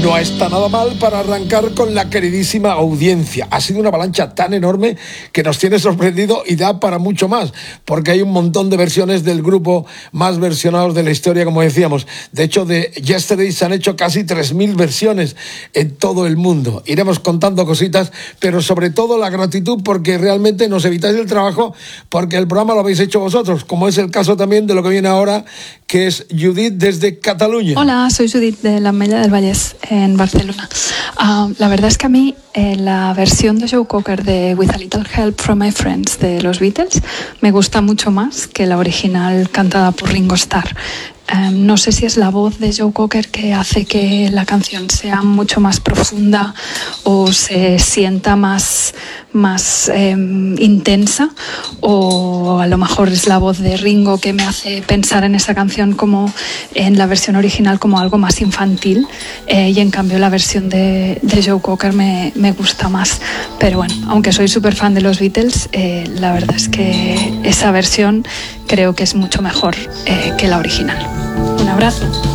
No está nada mal para arrancar con la queridísima audiencia. Ha sido una avalancha tan enorme que nos tiene sorprendido y da para mucho más, porque hay un montón de versiones del grupo más versionados de la historia, como decíamos. De hecho, de Yesterday se han hecho casi 3.000 versiones en todo el mundo. Iremos contando cositas, pero sobre todo la gratitud, porque realmente nos evitáis el trabajo, porque el programa lo habéis hecho vosotros, como es el caso también de lo que viene ahora, que es Judith desde Cataluña. Hola, soy Judith de l'Ametlla del Vallès, en Barcelona. La verdad es que a mí la versión de Joe Cocker de With a Little Help from My Friends de los Beatles me gusta mucho más que la original cantada por Ringo Starr. No sé si es la voz de Joe Cocker que hace que la canción sea mucho más profunda o se sienta más intensa, o a lo mejor es la voz de Ringo que me hace pensar en esa canción como en la versión original como algo más infantil, y en cambio la versión de Joe Cocker me gusta más. Pero bueno, aunque soy súper fan de los Beatles, la verdad es que esa versión creo que es mucho mejor que la original. Un abrazo.